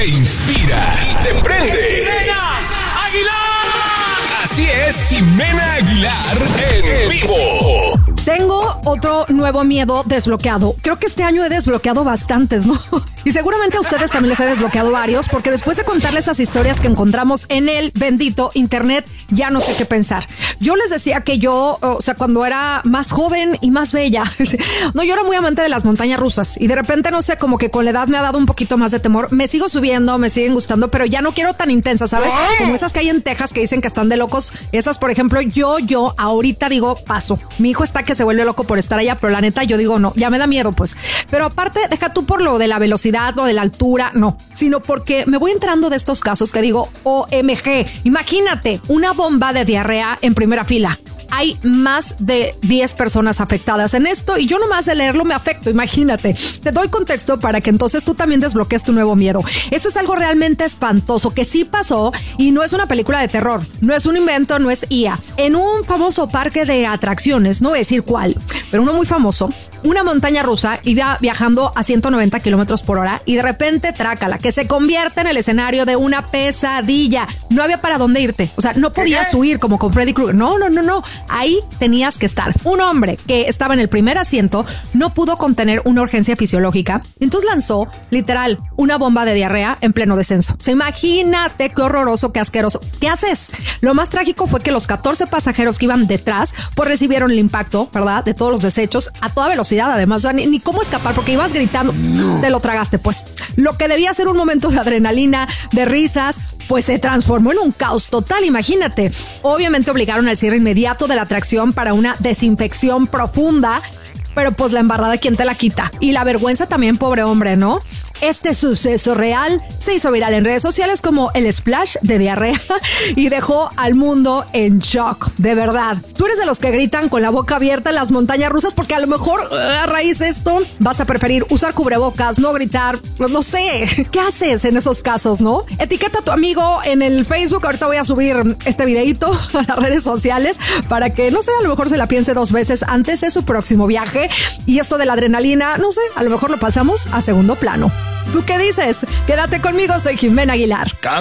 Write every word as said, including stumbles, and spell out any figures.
Te inspira y te prende. ¡Jimena Aguilar! Así es, Jimena Aguilar en vivo. Tengo otro nuevo miedo desbloqueado. Creo que este año he desbloqueado bastantes, ¿no? Y seguramente a ustedes también les he desbloqueado varios, porque después de contarles esas historias que encontramos en el bendito internet, ya no sé qué pensar. Yo les decía que yo, o sea, cuando era más joven y más bella, no, yo era muy amante de las montañas rusas y de repente, no sé, como que con la edad me ha dado un poquito más de temor. Me sigo subiendo, me siguen gustando, pero ya no quiero tan intensas, ¿sabes? Como esas que hay en Texas que dicen que están de locos. Esas, por ejemplo, yo, yo ahorita digo, paso. Mi hijo está que se vuelve loco por estar allá, pero la neta yo digo, no, ya me da miedo, pues. Pero aparte, deja tú por lo de la velocidad o de la altura, no, sino porque me voy entrando de estos casos que digo, O M G, imagínate, una bomba de diarrea en primera fila. Hay más de diez personas afectadas en esto y yo nomás de leerlo me afecto, imagínate. Te doy contexto para que entonces tú también desbloquees tu nuevo miedo. Eso es algo realmente espantoso que sí pasó y no es una película de terror, no es un invento, no es I A. En un famoso parque de atracciones, no voy a decir cuál, pero uno muy famoso, una montaña rusa iba viajando a ciento noventa kilómetros por hora y de repente, trácala, que se convierte en el escenario de una pesadilla. No había para dónde irte. O sea, no podías huir como con Freddy Krueger. No, no, no, no. Ahí tenías que estar. Un hombre que estaba en el primer asiento no pudo contener una urgencia fisiológica. Entonces lanzó, literal, una bomba de diarrea en pleno descenso. O sea, imagínate qué horroroso, qué asqueroso. ¿Qué haces? Lo más trágico fue que los catorce pasajeros que iban detrás, pues recibieron el impacto, ¿verdad? De todos los desechos a toda velocidad. Además, o sea, ni, ni cómo escapar porque ibas gritando, no. Te lo tragaste, pues. Lo que debía ser un momento de adrenalina, de risas, pues se transformó en un caos total, imagínate. Obviamente obligaron al cierre inmediato de la atracción para una desinfección profunda, pero pues la embarrada, ¿quién te la quita? Y la vergüenza también, pobre hombre, ¿no? Este suceso real se hizo viral en redes sociales como el splash de diarrea y dejó al mundo en shock, de verdad. Tú eres de los que gritan con la boca abierta en las montañas rusas porque a lo mejor a raíz de esto vas a preferir usar cubrebocas, no gritar, no sé. ¿Qué haces en esos casos, no? Etiqueta a tu amigo en el Facebook. Ahorita voy a subir este videito a las redes sociales para que, no sé, a lo mejor se la piense dos veces antes de su próximo viaje. Y esto de la adrenalina, no sé, a lo mejor lo pasamos a segundo plano. ¿Tú qué dices? Quédate conmigo, soy Jimena Aguilar.